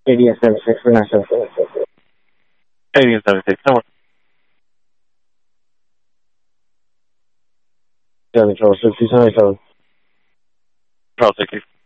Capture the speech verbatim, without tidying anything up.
eighty and seventy-six, three nine seven six. eighty and seventy-six, somewhere. Yeah, control six two seven seven. Control sixty.